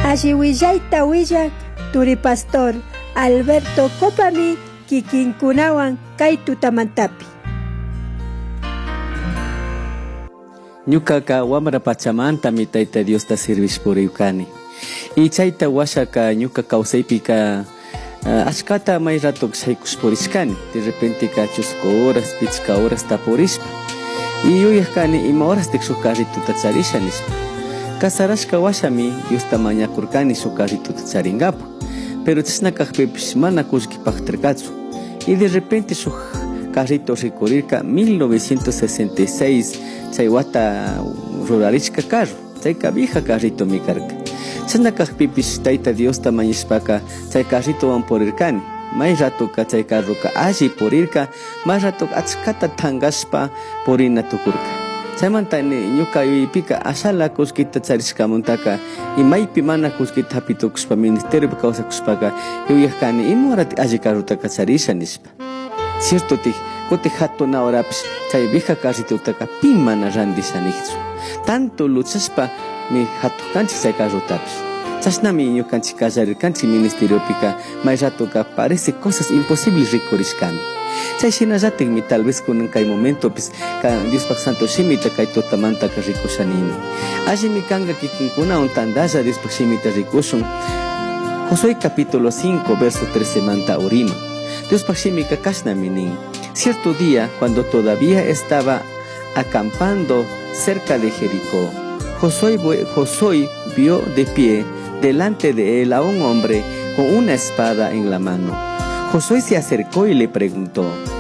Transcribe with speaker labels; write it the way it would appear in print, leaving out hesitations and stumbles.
Speaker 1: Alliwillaita willak Turi Pastor Alberto Copami kikinkunawan kay tutamantapi.
Speaker 2: Ñukaqa wamra pachamanta Tayta Diosta sirvishpurikani. Y chayta washaka ñuka kawsaypika ashkata may rato saykushpurishkani. De repente chusco horas, pichka horas tapurishpa. Y yuyajkani ima horas shuk carrituta charisha nishpa. Kasarashka washami Diosta mañakurkani shuk carrituta charingapu. Pero chisnakajpepish mana kushkipajterkachu. Y de repente shuk carrito rikurirka 1966 chay wata rurarishka carro. Chayka vieja carrito mi karka. Chisnakajpepish Tayta Diosta mañashpaka chay carrito wan purirkani. May ratoka chay carroka alli purirka, may ratoka achkata thangashpa purina tukurka. Chaymantani ñuka yuyaypika ashala kuskita charishkamuntaka y maypi mana kuskita hapitukushpa ministerio kawsakushpaka yuyajkani imurati alli carrotaka charisha nishpa. Cierto kuti hatuna horapish chay vieja carritotaka pi mana randisha nijchu. Tanto luchashpa mi hatukkanchik chay carrotapish. Chashnami ñukanchik kallarirkanchik ministeriopika may ratoka parece cosas imposibles rikurishkami. Chayshinallatimi tal vez kunan kay momentopis Diospak Santo Shimita kay tutamantaka rikushanimi. Allimi kanga kikinkunawan tandalla Diospak Shimita rikushun. Josué capítulo 5 verso 13 manta urima. Diospak Shimika kashnami nin. Cierto día, cuando todavía estaba acampando cerca de Jericó, Josué vio de pie delante de él a un hombre con una espada en la mano. Josué se acercó y le preguntó: